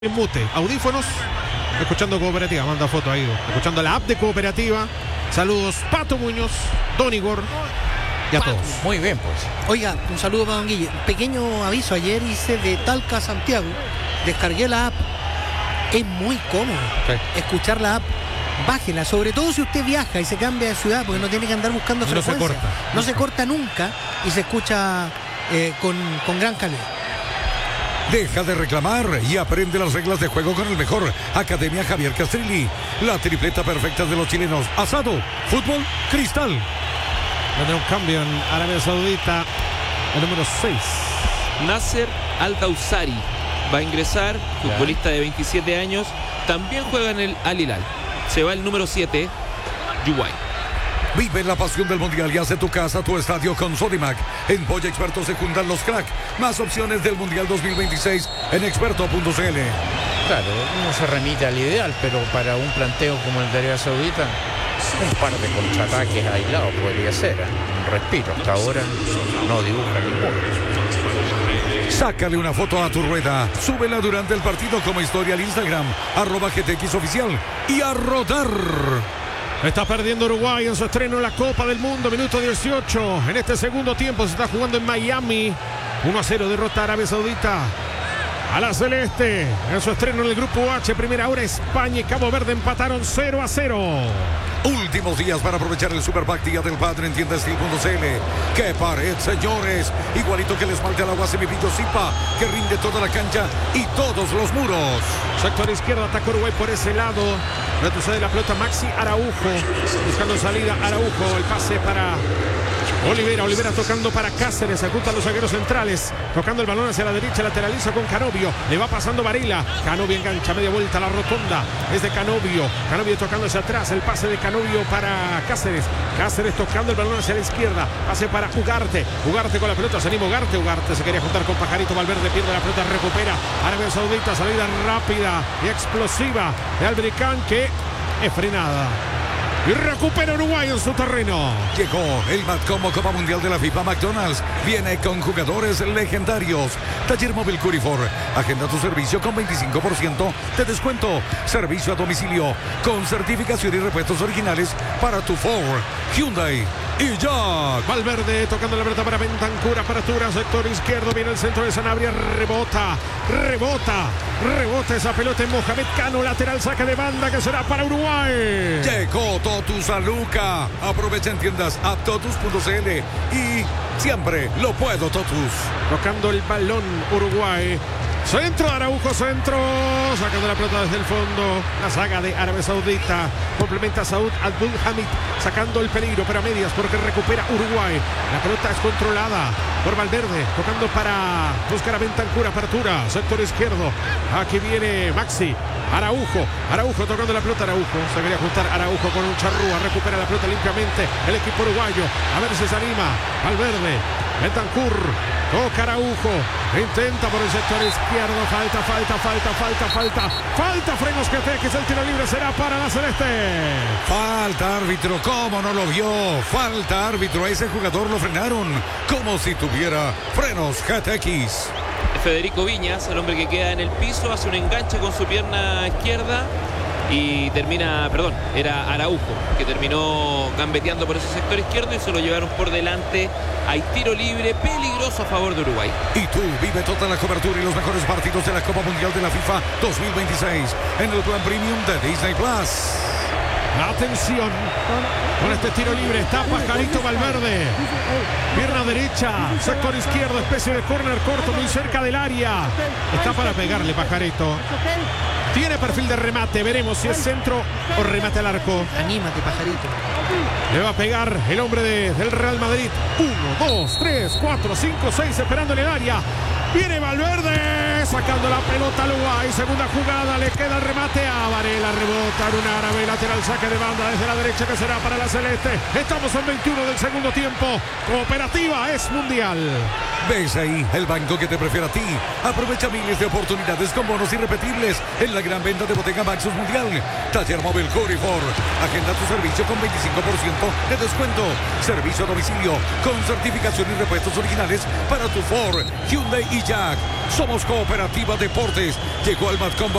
En mute, audífonos, escuchando Cooperativa, manda foto ahí, escuchando la app de Cooperativa. Saludos, Pato Muñoz, Don Igor y a todos. Muy bien, pues. Oiga, un saludo para Don Guille. Pequeño aviso, ayer hice de Talca a Santiago, descargué la app, es muy cómodo escuchar la app. Bájela, sobre todo si usted viaja y se cambia de ciudad, porque no tiene que andar buscando frecuencia. No se corta. No se corta nunca y se escucha con gran calidad. Deja de reclamar y aprende las reglas de juego con el mejor. Academia Javier Castrilli. La tripleta perfecta de los chilenos. Asado, fútbol, cristal. Tendrá un cambio en Arabia Saudita. El número 6. Nasser Al-Dawsari va a ingresar, futbolista de 27 años. También juega en el Al Hilal. Se va el número 7, Uruguay. Vive la pasión del Mundial y hace tu casa, tu estadio con Sodimac. En Polla Experto se juntan los crack. Más opciones del Mundial 2026 en experto.cl. Claro, uno se remite al ideal, pero para un planteo como el de Arabia Saudita, un par de contraataques aislados podría ser. Un respiro, hasta ahora no dibuja ninguno. Sácale una foto a tu rueda. Súbela durante el partido como historia al Instagram, @GTXoficial y a rodar. Está perdiendo Uruguay en su estreno en la Copa del Mundo, minuto 18. En este segundo tiempo se está jugando en Miami. 1-0 derrota a Arabia Saudita a la Celeste. En su estreno en el Grupo H, primera hora, España y Cabo Verde empataron 0-0. Últimos días para aprovechar el Super Pack Día del Padre en tiendastil.cl. ¡Qué pared, señores! Igualito que el esmalte al agua semibrillo Zipa, que rinde toda la cancha y todos los muros. Sector izquierdo, ataca Uruguay por ese lado. Retrocede la pelota Maxi Araujo. Buscando salida Araujo. El pase para Olivera. Olivera tocando para Cáceres. Se juntan los zagueros centrales. Tocando el balón hacia la derecha. Lateraliza con Canovio. Le va pasando Varela. Canovio engancha media vuelta a la rotonda. Es de Canovio. Canovio tocando hacia atrás. El pase de Canovio para Cáceres. Cáceres tocando el balón hacia la izquierda. Pase para Ugarte. Ugarte con la pelota. Se anima Ugarte. Ugarte se quería juntar con Pajarito. Valverde pierde la pelota. Recupera Arabia Saudita. Salida rápida y explosiva de Albricán, que es frenada. Y recupera Uruguay en su terreno. Llegó el Matcombo Copa Mundial de la FIFA. McDonald's viene con jugadores legendarios. Taller Móvil Curifor. Agenda tu servicio con 25% de descuento. Servicio a domicilio con certificación y repuestos originales para tu Ford, Hyundai y Jack. Valverde tocando la pelota para Bentancur. Apertura, sector izquierdo. Viene el centro de Sanabria. Rebota esa pelota en Mohamed Cano. Lateral, saque de banda que será para Uruguay. Llegó Totus a Luca. Aprovecha en tiendas a totus.cl y siempre lo puedo, Totus. Tocando el balón Uruguay. Centro de Araujo, centro. Sacando la pelota desde el fondo. La saga de Arabia Saudita. Complementa a Saud Abdul Hamid. Sacando el peligro, pero a medias porque recupera Uruguay. La pelota es controlada por Valverde. Tocando para buscar a Bentancur. Apertura, sector izquierdo. Aquí viene Maxi. Araujo tocando la pelota. Araujo. Se quería juntar Araujo con un charrúa. Recupera la pelota limpiamente el equipo uruguayo. A ver si se anima. Valverde. Bentancur. Toca Araujo. Intenta por el sector izquierdo. Falta frenos que es el tiro libre. Será para la Celeste. Falta, árbitro. ¿Cómo no lo vio? Falta, árbitro. A ese jugador lo frenaron como si tuviera frenos GTX. Federico Viñas, el hombre que queda en el piso, hace un enganche con su pierna izquierda y termina, era Araujo, que terminó gambeteando por ese sector izquierdo y se lo llevaron por delante. Hay tiro libre peligroso a favor de Uruguay. Y tú vive toda la cobertura y los mejores partidos de la Copa Mundial de la FIFA 2026 en el plan premium de Disney Plus. Atención con este tiro libre. Está Pajarito Valverde. Pierna derecha, sector izquierdo, especie de córner corto muy cerca del área. Está para pegarle Pajarito. Tiene perfil de remate. Veremos si es centro o remate al arco. Anímate, Pajarito. Le va a pegar el hombre del Real Madrid. 1, 2, 3, 4, 5, 6 esperando en el área. Viene Valverde sacando la pelota al Uruguay. Segunda jugada, le queda el remate a Varela. Rebota en un árabe, lateral, saque de banda desde la derecha que será para la Celeste. Estamos en 21 del segundo tiempo. Cooperativa es mundial. ¿Ves ahí el banco que te prefiere a ti? Aprovecha miles de oportunidades con bonos irrepetibles en la gran venta de Bodega Maxus Mundial. Taller Móvil Curifor. Agenda tu servicio con 25% de descuento. Servicio a domicilio con certificación y repuestos originales para tu Ford, Hyundai y Jack. Somos Cooperativa. Cooperativa Deportes. Llegó al Matcombo